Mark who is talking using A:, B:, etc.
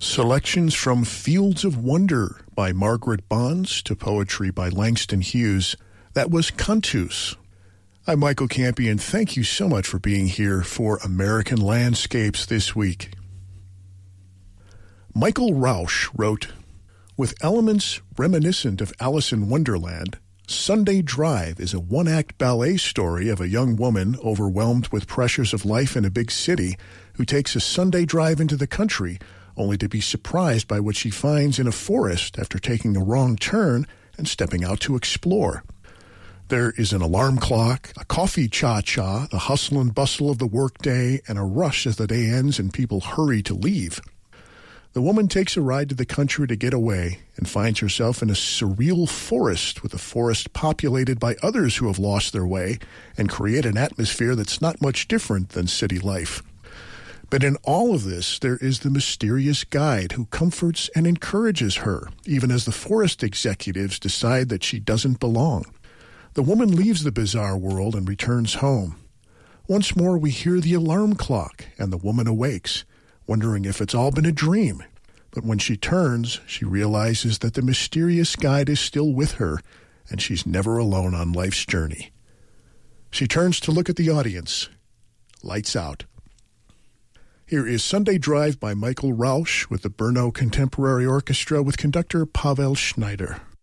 A: Selections from Fields of Wonder by Margaret Bonds to poetry by Langston Hughes. That was Cantus. I'm Michael Campion. Thank you so much for being here for American Landscapes this week. Michael Rauch wrote, with elements reminiscent of Alice in Wonderland, Sunday Drive is a one-act ballet story of a young woman overwhelmed with pressures of life in a big city who takes a Sunday drive into the country only to be surprised by what she finds in a forest after taking a wrong turn and stepping out to explore. There is an alarm clock, a coffee cha-cha, the hustle and bustle of the workday, and a rush as the day ends and people hurry to leave. The woman takes a ride to the country to get away and finds herself in a surreal forest, with a forest populated by others who have lost their way and create an atmosphere that's not much different than city life. But in all of this, there is the mysterious guide who comforts and encourages her, even as the forest executives decide that she doesn't belong. The woman leaves the bizarre world and returns home. Once more, we hear the alarm clock, and the woman awakes, wondering if it's all been a dream. But when she turns, she realizes that the mysterious guide is still with her, and she's never alone on life's journey. She turns to look at the audience. Lights out. Here is Sunday Drive by Michael Rauch with the Brno Contemporary Orchestra with conductor Pavel Schneider.